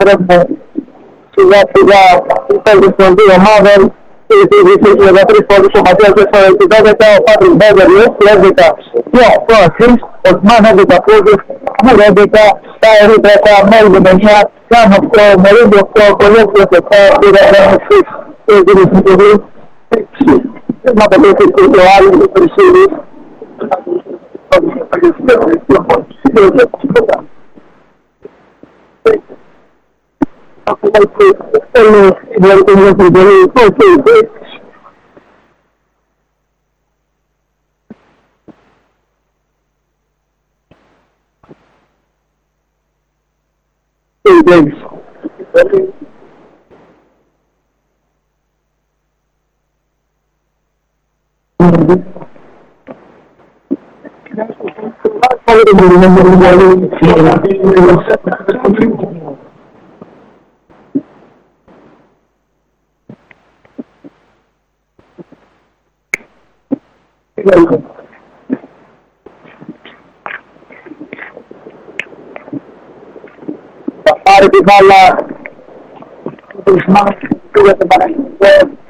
τρέχουμε σιγά σιγά οι παίκτες των δύο ομάδων. Οι 13 πόντους ο Ματίας Δεσσαραϊκή 12, ο Πάτρικ Μπέγκερ 11 και ο Ασίς, ο Σμάν 11 πόντους, Μουρ 11, τα Ερήτρακα, Μέλβιν 9, Καν 8, Μερίντι 8, Κολέξιος 7, Πυραγάν 6 και ο Κύριος Μητωδίου 6. Να πετύχει και ο άλλος ο Χρυσίδης. Τέλος, δηλαδή το μήνυμα πολύ, όχι, θα πάρει την μπάλα του Σμάν, πήγε την Παναγιώτου.